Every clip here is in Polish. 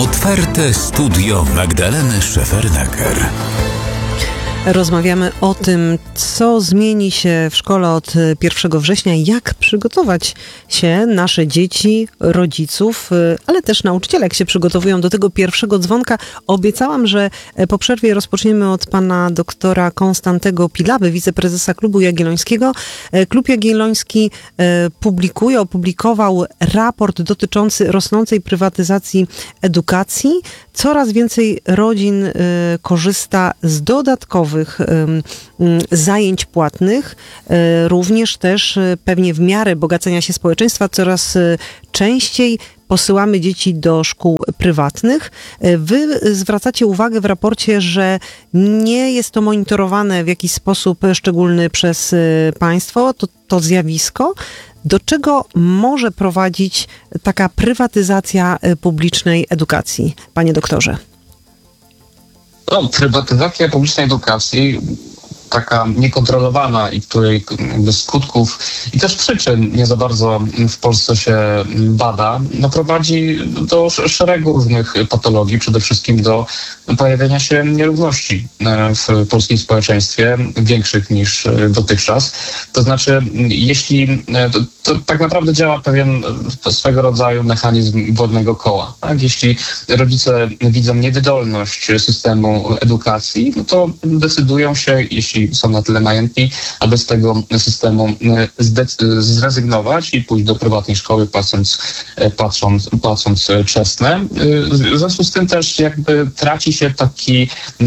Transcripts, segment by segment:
Otwarte studio Magdaleny Szefernaker. Rozmawiamy o tym, co zmieni się w szkole od 1 września, jak przygotować się nasze dzieci, rodziców, ale też nauczyciele, jak się przygotowują do tego pierwszego dzwonka. Obiecałam, że po przerwie rozpoczniemy od pana doktora Konstantego Pilawy, wiceprezesa Klubu Jagiellońskiego. Klub Jagielloński opublikował raport dotyczący rosnącej prywatyzacji edukacji. Coraz więcej rodzin korzysta z dodatkowych zajęć płatnych, również też pewnie w miarę bogacenia się społeczeństwa coraz częściej posyłamy dzieci do szkół prywatnych. Wy zwracacie uwagę w raporcie, że nie jest to monitorowane w jakiś sposób szczególny przez państwo, to zjawisko. Do czego może prowadzić taka prywatyzacja publicznej edukacji, panie doktorze? No, prywatyzacja publicznej edukacji, taka niekontrolowana i której jakby skutków i też przyczyn nie za bardzo w Polsce się bada, no prowadzi do szeregu różnych patologii, przede wszystkim do pojawienia się nierówności w polskim społeczeństwie, większych niż dotychczas. To znaczy, jeśli to tak naprawdę działa pewien swego rodzaju mechanizm błędnego koła. Tak? Jeśli rodzice widzą niewydolność systemu edukacji, no to decydują się, jeśli są na tyle majętni, aby z tego systemu zrezygnować i pójść do prywatnej szkoły, płacąc czesne. W związku z tym też jakby traci się taki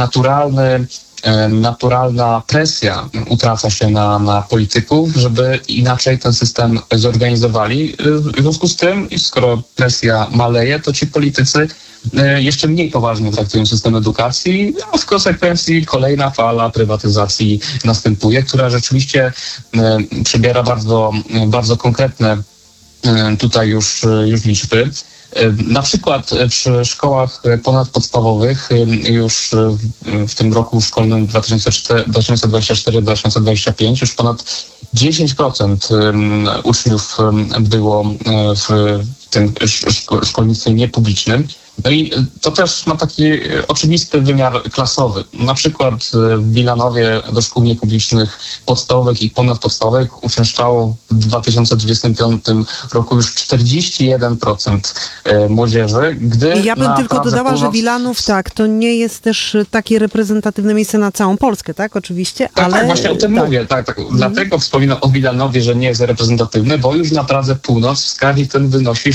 naturalna presja utraca się na polityków, żeby inaczej ten system zorganizowali. W związku z tym, skoro presja maleje, to ci politycy jeszcze mniej poważnie traktują system edukacji, a w konsekwencji kolejna fala prywatyzacji następuje, która rzeczywiście przybiera bardzo, bardzo konkretne tutaj już liczby. Na przykład przy szkołach ponadpodstawowych już w tym roku szkolnym 2024-2025 już ponad 10% uczniów było w tym szkolnictwie niepublicznym. No i to też ma taki oczywisty wymiar klasowy. Na przykład w Wilanowie do szkół niepublicznych podstawowych i ponadpodstawowych uczęszczało w 2025 roku już 41% młodzieży, gdy ja bym tylko dodała, że Wilanów, tak, to nie jest też takie reprezentatywne miejsce na całą Polskę, tak? Oczywiście, tak, ale... Tak, właśnie o tym mówię. Tak. Dlatego wspominam o Wilanowie, że nie jest reprezentatywny, bo już na Pradze Północ wskaźnik ten wynosi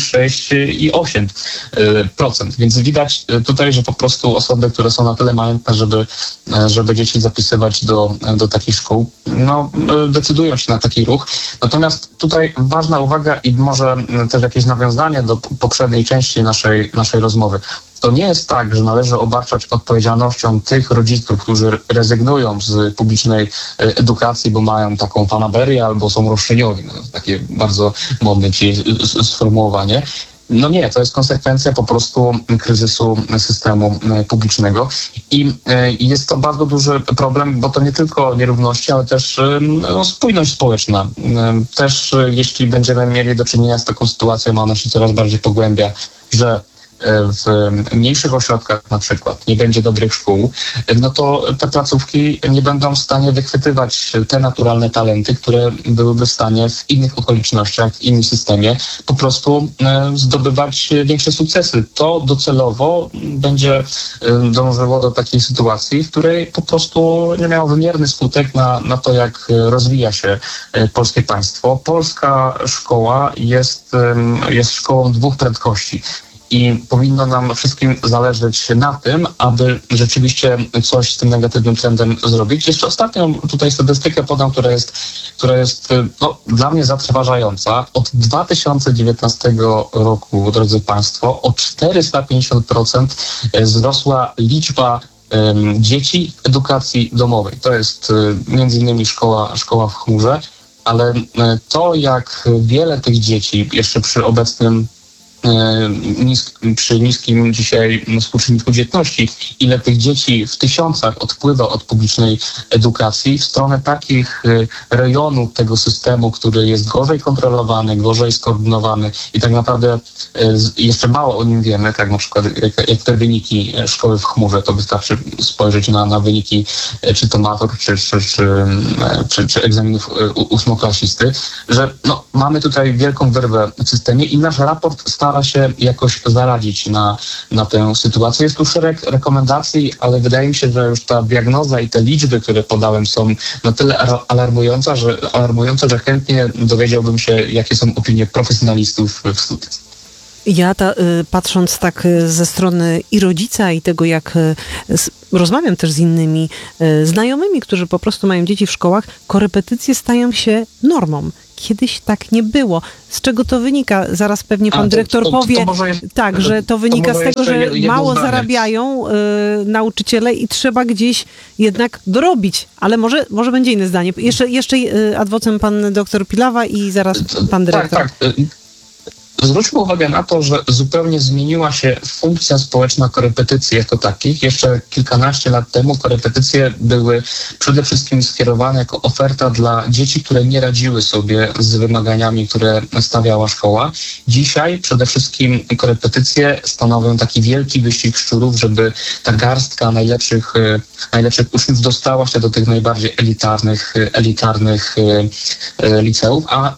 6,8%. Więc widać tutaj, że po prostu osoby, które są na tyle majątne, żeby dzieci zapisywać do takich szkół, no, decydują się na taki ruch. Natomiast tutaj ważna uwaga i może też jakieś nawiązanie do poprzedniej części naszej rozmowy. To nie jest tak, że należy obarczać odpowiedzialnością tych rodziców, którzy rezygnują z publicznej edukacji, bo mają taką fanaberię albo są roszczeniowi. No, takie bardzo modne dzisiaj sformułowanie. No nie, to jest konsekwencja po prostu kryzysu systemu publicznego i jest to bardzo duży problem, bo to nie tylko nierówności, ale też spójność społeczna. Też jeśli będziemy mieli do czynienia z taką sytuacją, ona się coraz bardziej pogłębia, że w mniejszych ośrodkach na przykład nie będzie dobrych szkół, no to te placówki nie będą w stanie wychwytywać te naturalne talenty, które byłyby w stanie w innych okolicznościach, w innym systemie po prostu zdobywać większe sukcesy. To docelowo będzie dążyło do takiej sytuacji, w której po prostu nie miało wymierny skutek na to, jak rozwija się polskie państwo. Polska szkoła jest szkołą dwóch prędkości. I powinno nam wszystkim zależeć na tym, aby rzeczywiście coś z tym negatywnym trendem zrobić. Jeszcze ostatnią tutaj statystykę podam, która jest no, dla mnie zatrważająca. Od 2019 roku, drodzy Państwo, o 450% wzrosła liczba dzieci w edukacji domowej. To jest między innymi szkoła w chmurze, ale to, jak wiele tych dzieci jeszcze przy obecnym przy niskim dzisiaj współczynniku dzietności, ile tych dzieci w tysiącach odpływa od publicznej edukacji w stronę takich rejonów tego systemu, który jest gorzej kontrolowany, gorzej skoordynowany i tak naprawdę jeszcze mało o nim wiemy, tak na przykład jak te wyniki szkoły w chmurze, to wystarczy spojrzeć na wyniki czy to matur, czy egzaminów ósmoklasisty, że no, mamy tutaj wielką wyrwę w systemie i nasz raport stara się jakoś zaradzić na tę sytuację. Jest tu szereg rekomendacji, ale wydaje mi się, że już ta diagnoza i te liczby, które podałem, są na tyle alarmujące, że chętnie dowiedziałbym się, jakie są opinie profesjonalistów w studiach. Ja patrząc tak ze strony i rodzica, i tego, jak rozmawiam też z innymi znajomymi, którzy po prostu mają dzieci w szkołach, korepetycje stają się normą. Kiedyś tak nie było. Z czego to wynika? Zaraz pewnie pan dyrektor powie, że to wynika z tego, że mało zarabiają nauczyciele i trzeba gdzieś jednak dorobić. Ale może będzie inne zdanie. Jeszcze ad vocem pan doktor Pilawa i zaraz pan dyrektor. Tak. Zwróćmy uwagę na to, że zupełnie zmieniła się funkcja społeczna korepetycji jako takich. Jeszcze kilkanaście lat temu korepetycje były przede wszystkim skierowane jako oferta dla dzieci, które nie radziły sobie z wymaganiami, które stawiała szkoła. Dzisiaj przede wszystkim korepetycje stanowią taki wielki wyścig szczurów, żeby ta garstka najlepszych uczniów dostała się do tych najbardziej elitarnych liceów, a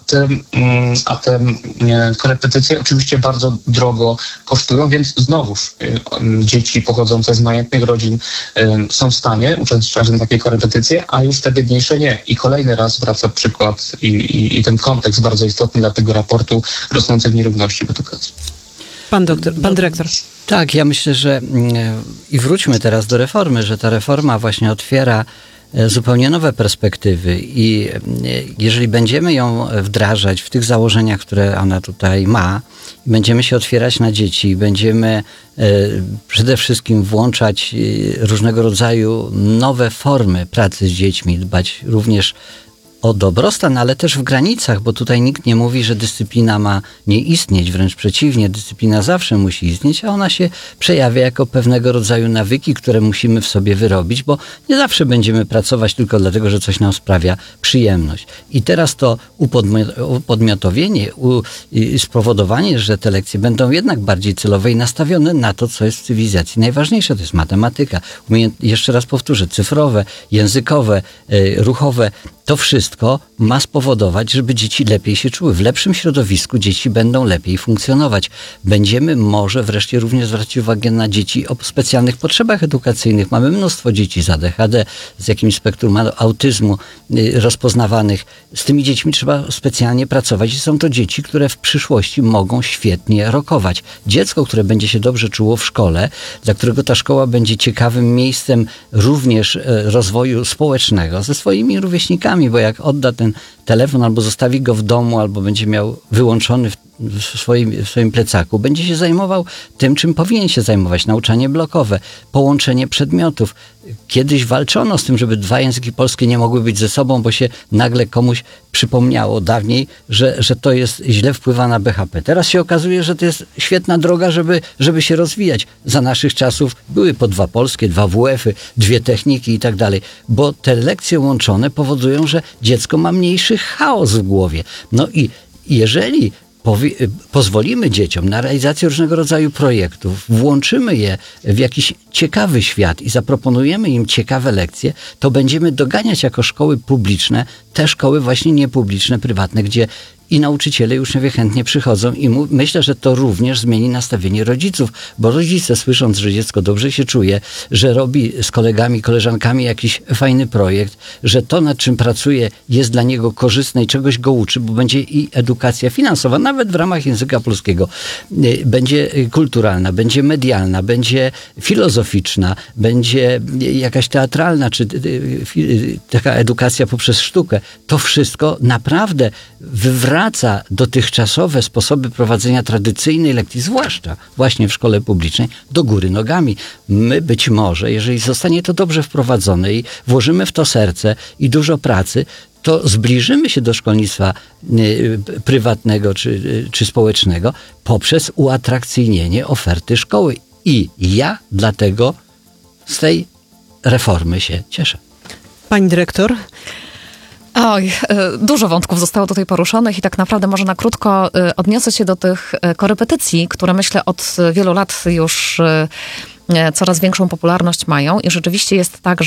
te korepetycje oczywiście bardzo drogo kosztują, więc znowuż dzieci pochodzące z majętnych rodzin są w stanie uczestniczyć w takiej korepetycje, a już te biedniejsze nie. I kolejny raz wraca przykład i ten kontekst bardzo istotny dla tego raportu rosnących nierówności w edukacji. Pan dyrektor. Tak, ja myślę, że i wróćmy teraz do reformy, że ta reforma właśnie otwiera zupełnie nowe perspektywy i jeżeli będziemy ją wdrażać w tych założeniach, które ona tutaj ma, będziemy się otwierać na dzieci, będziemy przede wszystkim włączać różnego rodzaju nowe formy pracy z dziećmi, dbać również o dobrostan, ale też w granicach, bo tutaj nikt nie mówi, że dyscyplina ma nie istnieć, wręcz przeciwnie, dyscyplina zawsze musi istnieć, a ona się przejawia jako pewnego rodzaju nawyki, które musimy w sobie wyrobić, bo nie zawsze będziemy pracować tylko dlatego, że coś nam sprawia przyjemność. I teraz to upodmiotowienie, spowodowanie, że te lekcje będą jednak bardziej celowe i nastawione na to, co jest w cywilizacji najważniejsze, to jest matematyka, jeszcze raz powtórzę, cyfrowe, językowe, ruchowe, to wszystko ma spowodować, żeby dzieci lepiej się czuły. W lepszym środowisku dzieci będą lepiej funkcjonować. Będziemy może wreszcie również zwracać uwagę na dzieci o specjalnych potrzebach edukacyjnych. Mamy mnóstwo dzieci z ADHD, z jakimś spektrum autyzmu rozpoznawanych. Z tymi dziećmi trzeba specjalnie pracować i są to dzieci, które w przyszłości mogą świetnie rokować. Dziecko, które będzie się dobrze czuło w szkole, dla którego ta szkoła będzie ciekawym miejscem również rozwoju społecznego ze swoimi rówieśnikami, bo jak odda ten telefon albo zostawi go w domu, albo będzie miał wyłączony w swoim plecaku, będzie się zajmował tym, czym powinien się zajmować. Nauczanie blokowe, połączenie przedmiotów. Kiedyś walczono z tym, żeby dwa języki polskie nie mogły być ze sobą, bo się nagle komuś przypomniało dawniej, że to jest źle wpływa na BHP. Teraz się okazuje, że to jest świetna droga, żeby się rozwijać. Za naszych czasów były po dwa polskie, dwa WF-y, dwie techniki i tak dalej, bo te lekcje łączone powodują, że dziecko ma mniejszy chaos w głowie. No i jeżeli pozwolimy dzieciom na realizację różnego rodzaju projektów, włączymy je w jakiś ciekawy świat i zaproponujemy im ciekawe lekcje, to będziemy doganiać jako szkoły publiczne te szkoły właśnie niepubliczne, prywatne, gdzie i nauczyciele, i uczniowie chętnie przychodzą i myślę, że to również zmieni nastawienie rodziców, bo rodzice słysząc, że dziecko dobrze się czuje, że robi z kolegami, koleżankami jakiś fajny projekt, że to, nad czym pracuje, jest dla niego korzystne i czegoś go uczy, bo będzie i edukacja finansowa, nawet w ramach języka polskiego, będzie kulturalna, będzie medialna, będzie filozoficzna, będzie jakaś teatralna, czy taka edukacja poprzez sztukę. To wszystko naprawdę wywraca dotychczasowe sposoby prowadzenia tradycyjnej lekcji, zwłaszcza właśnie w szkole publicznej, do góry nogami. My być może, jeżeli zostanie to dobrze wprowadzone i włożymy w to serce i dużo pracy, to zbliżymy się do szkolnictwa prywatnego czy społecznego poprzez uatrakcyjnienie oferty szkoły. I ja dlatego z tej reformy się cieszę. Pani dyrektor? Oj, dużo wątków zostało tutaj poruszonych i tak naprawdę może na krótko odniosę się do tych korepetycji, które myślę od wielu lat już coraz większą popularność mają i rzeczywiście jest tak,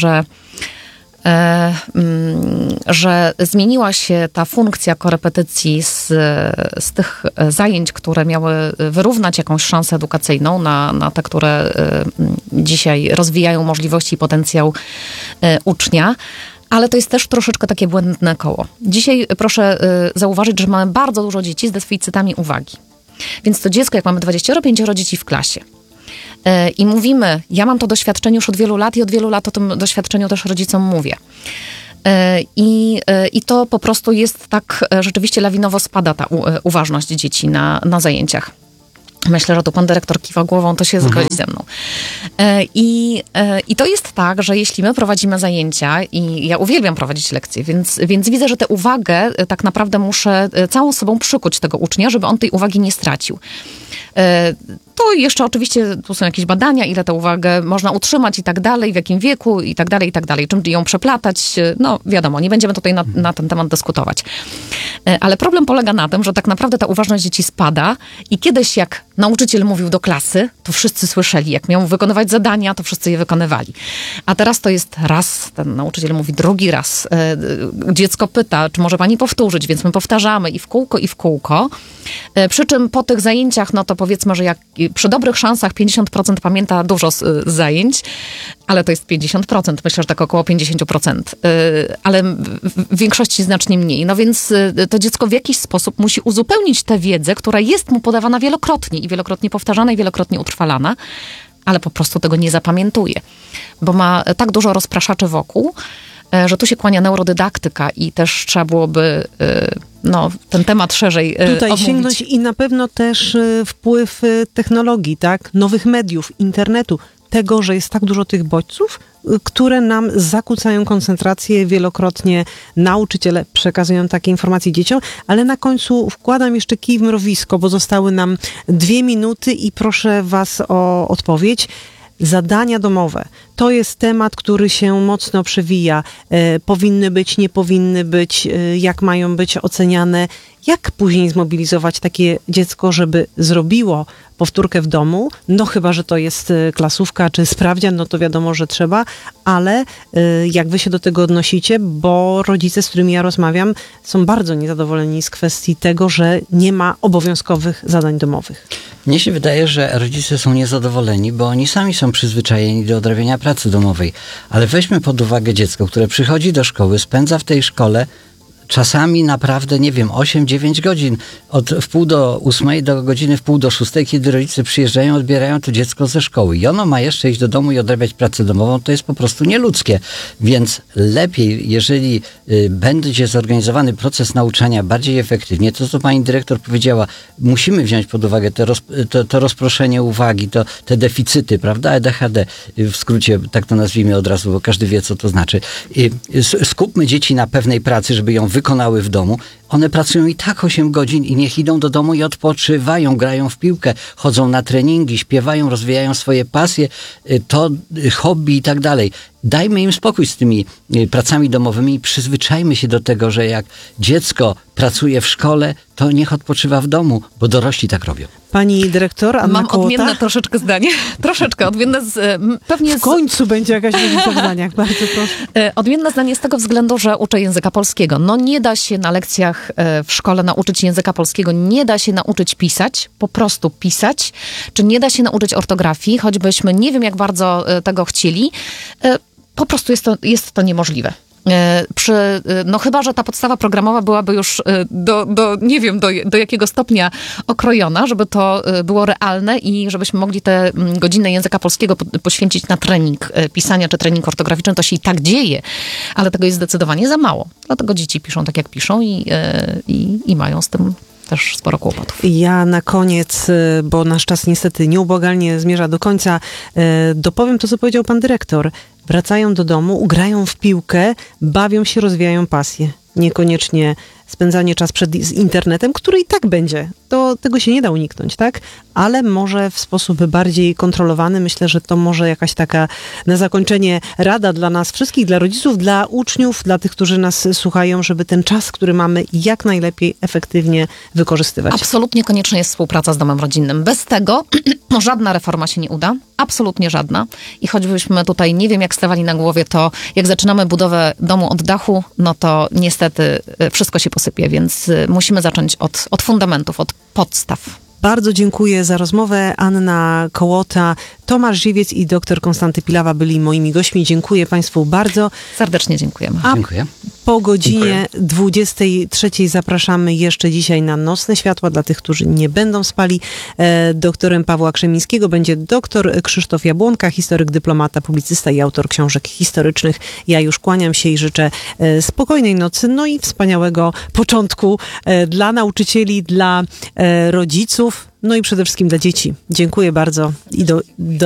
że zmieniła się ta funkcja korepetycji z tych zajęć, które miały wyrównać jakąś szansę edukacyjną na te, które dzisiaj rozwijają możliwości i potencjał ucznia. Ale to jest też troszeczkę takie błędne koło. Dzisiaj proszę zauważyć, że mamy bardzo dużo dzieci z deficytami uwagi. Więc to dziecko, jak mamy 25 dzieci w klasie i mówimy, ja mam to doświadczenie już od wielu lat i od wielu lat o tym doświadczeniu też rodzicom mówię. I to po prostu jest tak, rzeczywiście lawinowo spada ta uważność dzieci na zajęciach. Myślę, że tu pan dyrektor kiwa głową, to się zgodzi ze mną. I to jest tak, że jeśli my prowadzimy zajęcia i ja uwielbiam prowadzić lekcje, więc widzę, że tę uwagę tak naprawdę muszę całą sobą przykuć tego ucznia, żeby on tej uwagi nie stracił. To jeszcze oczywiście, tu są jakieś badania, ile tę uwagę można utrzymać i tak dalej, w jakim wieku i tak dalej, czym ją przeplatać, no wiadomo, nie będziemy tutaj na ten temat dyskutować. Ale problem polega na tym, że tak naprawdę ta uważność dzieci spada i kiedyś jak nauczyciel mówił do klasy, to wszyscy słyszeli, jak miał wykonywać zadania, to wszyscy je wykonywali. A teraz to jest raz, ten nauczyciel mówi drugi raz, dziecko pyta, czy może pani powtórzyć, więc my powtarzamy i w kółko. Przy czym po tych zajęciach, no to powiedzmy, że jak przy dobrych szansach 50% pamięta dużo z zajęć, ale to jest 50%, myślę, że tak około 50%, ale w większości znacznie mniej. No więc to dziecko w jakiś sposób musi uzupełnić tę wiedzę, która jest mu podawana wielokrotnie i wielokrotnie powtarzana i wielokrotnie utrwalana, ale po prostu tego nie zapamiętuje, bo ma tak dużo rozpraszaczy wokół, że tu się kłania neurodydaktyka i też trzeba byłoby ten temat szerzej tutaj omówić. Sięgnąć i na pewno też wpływ technologii, tak? Nowych mediów, internetu, tego, że jest tak dużo tych bodźców, które nam zakłócają koncentrację. Wielokrotnie nauczyciele przekazują takie informacje dzieciom, ale na końcu wkładam jeszcze kij w mrowisko, bo zostały nam 2 minuty i proszę was o odpowiedź. Zadania domowe. To jest temat, który się mocno przewija. Powinny być, nie powinny być, jak mają być oceniane. Jak później zmobilizować takie dziecko, żeby zrobiło powtórkę w domu? No chyba, że to jest klasówka czy sprawdzian, no to wiadomo, że trzeba, ale jak wy się do tego odnosicie? Bo rodzice, z którymi ja rozmawiam, są bardzo niezadowoleni z kwestii tego, że nie ma obowiązkowych zadań domowych. Mnie się wydaje, że rodzice są niezadowoleni, bo oni sami są przyzwyczajeni do odrabiania pracy domowej. Ale weźmy pod uwagę dziecko, które przychodzi do szkoły, spędza w tej szkole czasami naprawdę, 8-9 godzin. Od 7:30 do godziny 5:30, kiedy rodzice przyjeżdżają, odbierają to dziecko ze szkoły. I ono ma jeszcze iść do domu i odrabiać pracę domową. To jest po prostu nieludzkie. Więc lepiej, jeżeli będzie zorganizowany proces nauczania bardziej efektywnie, to co pani dyrektor powiedziała, musimy wziąć pod uwagę to rozproszenie uwagi, te deficyty, prawda? ADHD, w skrócie tak to nazwijmy od razu, bo każdy wie, co to znaczy. Skupmy dzieci na pewnej pracy, żeby ją wykonały w domu. One pracują i tak 8 godzin i niech idą do domu i odpoczywają, grają w piłkę, chodzą na treningi, śpiewają, rozwijają swoje pasje, to hobby i tak dalej. Dajmy im spokój z tymi pracami domowymi i przyzwyczajmy się do tego, że jak dziecko pracuje w szkole, to niech odpoczywa w domu, bo dorośli tak robią. Pani dyrektor Anna Mam Kołota? odmienne troszeczkę zdanie. Troszeczkę odmienne pewnie W końcu będzie jakaś różnica w zdaniach, bardzo proszę. Odmienne zdanie z tego względu, że uczę języka polskiego. No nie da się na lekcjach w szkole nauczyć języka polskiego, nie da się nauczyć pisać, po prostu pisać, czy nie da się nauczyć ortografii, choćbyśmy nie wiem jak bardzo tego chcieli. Po prostu jest to niemożliwe. Chyba, że ta podstawa programowa byłaby już nie wiem do jakiego stopnia okrojona, żeby to było realne i żebyśmy mogli te godziny języka polskiego poświęcić na trening pisania czy trening ortograficzny. To się i tak dzieje, ale tego jest zdecydowanie za mało. Dlatego dzieci piszą tak, jak piszą i mają z tym też sporo kłopotów. Ja na koniec, bo nasz czas niestety nieubłagalnie zmierza do końca, dopowiem to, co powiedział pan dyrektor. Wracają do domu, grają w piłkę, bawią się, rozwijają pasję. niekoniecznie spędzanie czas z internetem, który i tak będzie. Tego się nie da uniknąć, tak? Ale może w sposób bardziej kontrolowany. Myślę, że to może jakaś taka na zakończenie rada dla nas wszystkich, dla rodziców, dla uczniów, dla tych, którzy nas słuchają, żeby ten czas, który mamy, jak najlepiej, efektywnie wykorzystywać. Absolutnie konieczna jest współpraca z domem rodzinnym. Bez tego żadna reforma się nie uda. Absolutnie żadna. I choćbyśmy tutaj nie wiem jak stawali na głowie, to jak zaczynamy budowę domu od dachu, no to niestety wszystko się posypie, więc musimy zacząć od fundamentów, od podstaw. Bardzo dziękuję za rozmowę. Anna Kołota, Tomasz Żywiec i dr Konstanty Pilawa byli moimi gośćmi. Dziękuję Państwu bardzo. Serdecznie dziękujemy. Dziękuję. Po godzinie 23 zapraszamy jeszcze dzisiaj na Nocne Światła dla tych, którzy nie będą spali. Doktorem Pawła Krzemińskiego będzie dr Krzysztof Jabłonka, historyk, dyplomata, publicysta i autor książek historycznych. Ja już kłaniam się i życzę spokojnej nocy, no i wspaniałego początku dla nauczycieli, dla rodziców, no i przede wszystkim dla dzieci. Dziękuję bardzo i do